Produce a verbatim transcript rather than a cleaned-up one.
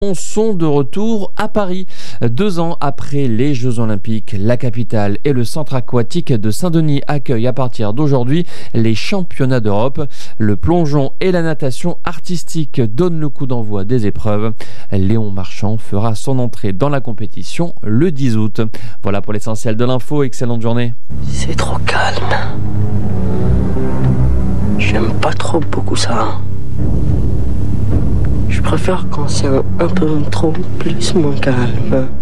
Sont de retour à Paris. Deux ans après les Jeux Olympiques, la capitale et le centre aquatique de Saint-Denis accueillent à partir d'aujourd'hui les championnats d'Europe. Le plongeon et la natation artistique donnent le coup d'envoi des épreuves. Léon Marchand fera son entrée dans la compétition le dix août. Voilà pour l'essentiel de l'info. Excellente journée. C'est trop calme. J'aime pas trop beaucoup ça. Je préfère quand c'est un, un peu trop plus moins calme.